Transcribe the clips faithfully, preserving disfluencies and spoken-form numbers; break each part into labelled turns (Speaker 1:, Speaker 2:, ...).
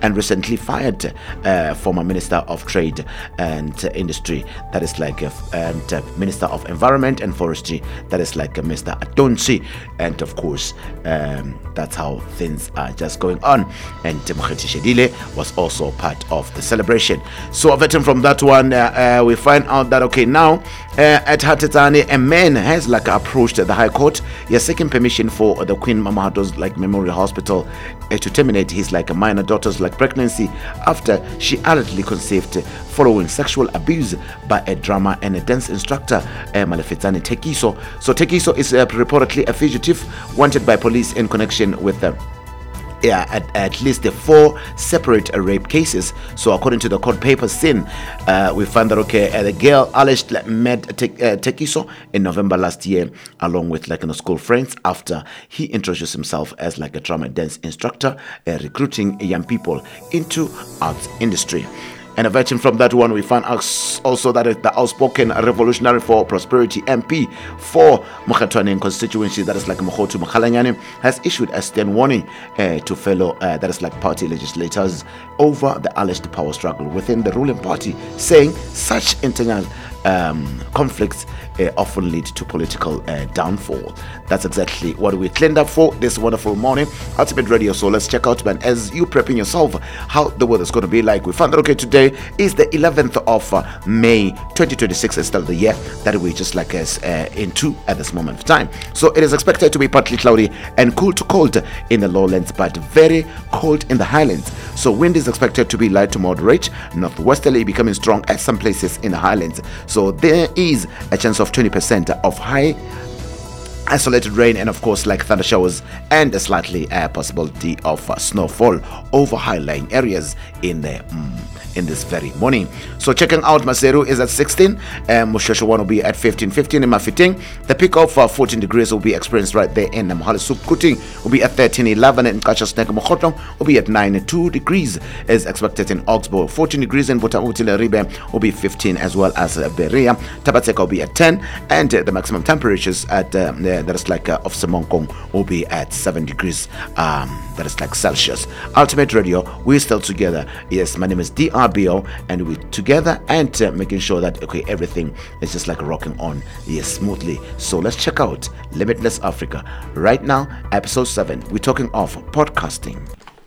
Speaker 1: and recently fired uh, former Minister of Trade and Industry, that is like a, and uh, Minister of Environment and Forestry, that is like a Mister Atonsi. And of course, um, that's how things are just going on. And Mokgethi Shedile was also part of the celebration. So, veteran from that one, uh, uh, we find out that okay, now uh, at Hatetane, a man has like approached the High Court. He is seeking permission for the Queen Mamado's like Memorial Hospital uh, to terminate his like a minor daughter's like pregnancy after she allegedly conceived uh, following sexual abuse by a drama and a dance instructor, uh, Malefetsane Thekiso. So Thekiso is uh, reportedly a fugitive wanted by police in connection with the uh, Yeah, at, at least the four separate uh, rape cases. So according to the court papers seen, uh, we found that okay, uh, the girl alleged like, met uh, Thekiso in November last year, along with like you know, school friends, after he introduced himself as like a drama dance instructor, uh, recruiting young people into arts industry. And a veteran from that one, we found also that the outspoken Revolutionary for Prosperity M P for Mokgethwane constituency, that is like Mokgothi Mokgalanyane, has issued a stern warning uh, to fellow, uh, that is like party legislators, over the alleged power struggle within the ruling party, saying such internal um, conflicts uh, often lead to political uh, downfall. That's exactly what we cleaned up for this wonderful morning. Ultimate Radio. So let's check out, man, as you prepping yourself, how the weather's going to be like. We found that okay, today is the eleventh of uh, May twenty twenty-six. Is still the year that we just like us uh, into at this moment of time. So it is expected to be partly cloudy and cool to cold in the lowlands, but very cold in the highlands. So wind is expected to be light to moderate, northwesterly becoming strong at some places in the highlands. So there is a chance of twenty percent of high isolated rain, and of course like thunder showers, and a slightly uh, possibility of uh, snowfall over high-lying areas in the mm, in this very morning. So checking out, Maseru is at sixteen, and Moshosho one will be at fifteen fifteen in Mafeking. The peak of uh, fourteen degrees will be experienced right there in Mohale's Kuting, will be at thirteen eleven, and Kachasnek Mokhotong will be at nine two degrees is expected in Oxbow. fourteen degrees in Botautil Ribe will be fifteen, as well as uh, Berea. Tabatseka will be at ten, and uh, the maximum temperatures at uh, that is like uh, of Semonkong will be at seven degrees, um, that is like Celsius. Ultimate Radio, we're still together. Yes, my name is D R B O, and we're together and uh, making sure that okay, everything is just like rocking on, yes, smoothly. So let's check out Limitless Africa right now, episode seven. We're talking of podcasting.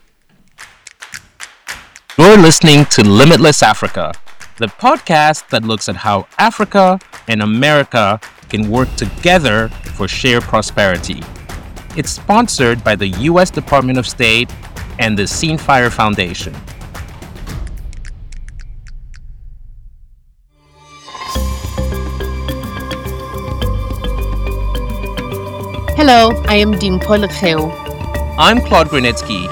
Speaker 2: You're listening to Limitless Africa, the podcast that looks at how Africa and America can work together for shared prosperity. It's sponsored by the U S Department of State and the Scenefire Foundation.
Speaker 3: Hello, I am Dimpho Lekgeo.
Speaker 2: I'm Claude Granitsky.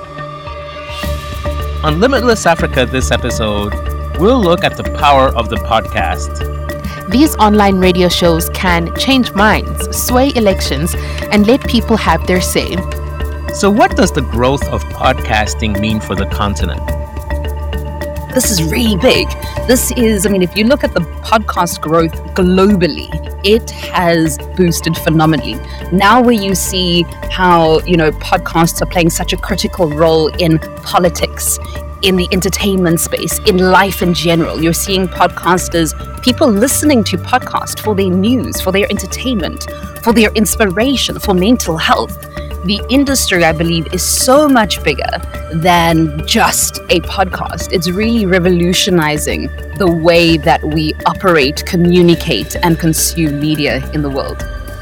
Speaker 2: On Limitless Africa this episode, we'll look at the power of the podcast.
Speaker 3: These online radio shows can change minds, sway elections, and let people have their say.
Speaker 2: So what does the growth of podcasting mean for the continent?
Speaker 4: This is really big. This is, I mean, if you look at the podcast growth globally, it has boosted phenomenally. Now where you see how, you know, podcasts are playing such a critical role in politics, in the entertainment space, in life in general. You're seeing podcasters, people listening to podcasts for their news, for their entertainment, for their inspiration, for mental health. The industry, I believe, is so much bigger than just a podcast. It's really revolutionizing the way that we operate, communicate, and consume media in the world.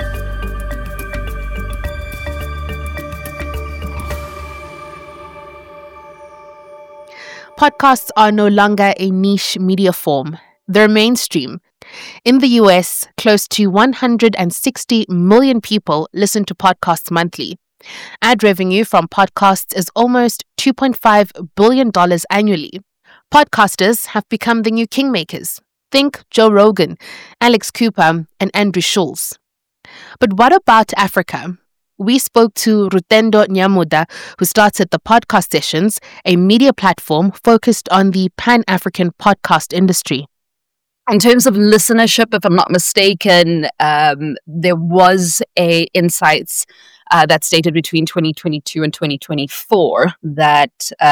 Speaker 3: Podcasts are no longer a niche media form. They're mainstream. In the U S, close to one hundred sixty million people listen to podcasts monthly. Ad revenue from podcasts is almost two point five billion dollars annually. Podcasters have become the new kingmakers. Think Joe Rogan, Alex Cooper, and Andrew Schulz. But what about Africa? We spoke to Rutendo Nyamuda, who started the Podcast Sessions, a media platform focused on the Pan-African podcast industry.
Speaker 4: In terms of listenership, if I'm not mistaken, um, there was a insights uh, that stated between twenty twenty-two and twenty twenty-four that uh,